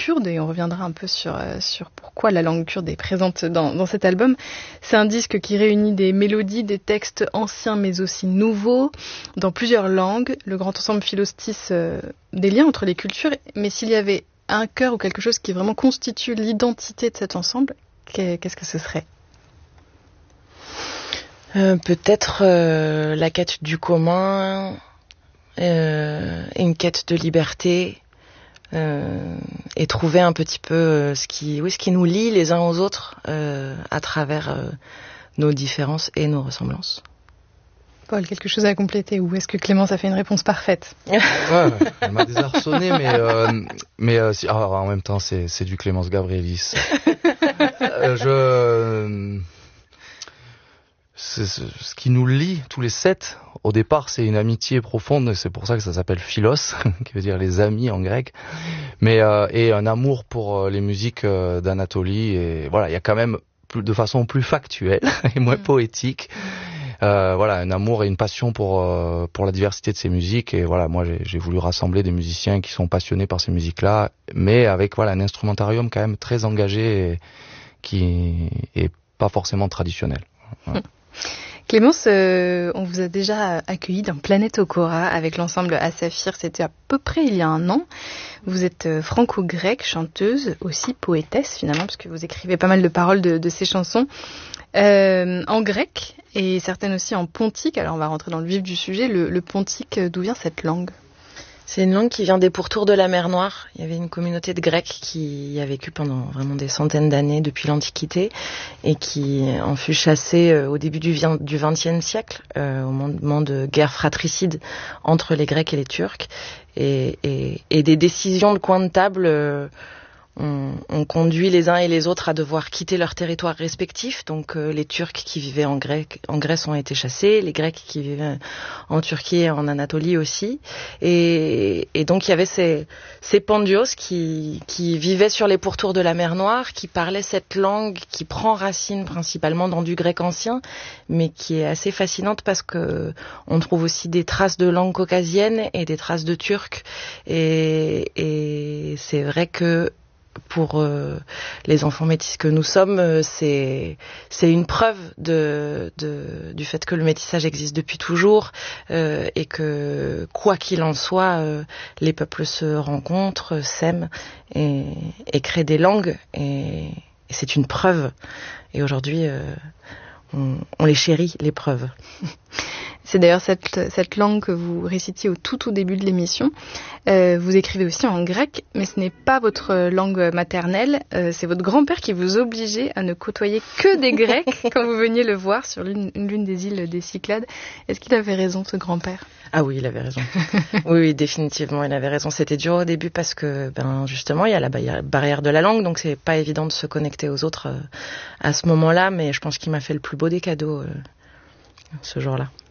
kurde, et on reviendra un peu sur pourquoi la langue kurde est présente dans cet album. C'est un disque qui réunit des mélodies, des textes anciens mais aussi nouveaux, dans plusieurs langues. Le grand ensemble Philostis des liens entre les cultures, mais s'il y avait un cœur ou quelque chose qui vraiment constitue l'identité de cet ensemble, qu'est-ce que ce serait ? Peut-être la quête du commun, une quête de liberté, et trouver un petit peu ce qui nous lie les uns aux autres à travers nos différences et nos ressemblances. Paul, quelque chose à compléter, ou est-ce que Clémence a fait une réponse parfaite ? Ouais, elle m'a désarçonné, mais en même temps, c'est du Clémence Gabrielis. Ce qui nous lie tous les 7, au départ, c'est une amitié profonde, c'est pour ça que ça s'appelle Philos, qui veut dire les amis en grec, mais et un amour pour les musiques d'Anatolie, et voilà, il y a quand même de façon plus factuelle et moins poétique. Voilà, un amour et une passion pour la diversité de ces musiques, et voilà, moi j'ai voulu rassembler des musiciens qui sont passionnés par ces musiques-là, mais avec voilà un instrumentarium quand même très engagé et qui est pas forcément traditionnel. Voilà. Clémence, on vous a déjà accueilli dans Planète Okora avec l'ensemble Asafir, c'était à peu près il y a un an. Vous êtes franco-grecque, chanteuse, aussi poétesse finalement, parce que vous écrivez pas mal de paroles de ces chansons. En grec et certaines aussi en pontique. Alors on va rentrer dans le vif du sujet. Le pontique, d'où vient cette langue ? C'est une langue qui vient des pourtours de la mer Noire. Il y avait une communauté de Grecs qui y a vécu pendant vraiment des centaines d'années depuis l'Antiquité et qui en fut chassée au début du XXe siècle, au moment de guerres fratricides entre les Grecs et les Turcs. Et des décisions de coin de table ont conduit les uns et les autres à devoir quitter leurs territoires respectifs. Donc les Turcs qui vivaient en Grèce ont été chassés, les Grecs qui vivaient en Turquie et en Anatolie aussi. Et donc il y avait ces Pandios qui vivaient sur les pourtours de la mer Noire, qui parlaient cette langue qui prend racine principalement dans du grec ancien, mais qui est assez fascinante parce que on trouve aussi des traces de langue caucasienne et des traces de turc. Et c'est vrai que pour les enfants métis que nous sommes, c'est une preuve du fait que le métissage existe depuis toujours, et que quoi qu'il en soit, les peuples se rencontrent, s'aiment et créent des langues, et c'est une preuve. Et aujourd'hui, on les chérit, les preuves. C'est d'ailleurs cette langue que vous récitiez au tout début de l'émission. Vous écrivez aussi en grec, mais ce n'est pas votre langue maternelle. C'est votre grand-père qui vous obligeait à ne côtoyer que des Grecs quand vous veniez le voir sur l'une des îles des Cyclades. Est-ce qu'il avait raison, ce grand-père ? Ah oui, il avait raison. Oui, définitivement, il avait raison. C'était dur au début parce que, justement, il y a la barrière de la langue, donc c'est pas évident de se connecter aux autres à ce moment-là, mais je pense qu'il m'a fait le plus beau des cadeaux ce jour-là.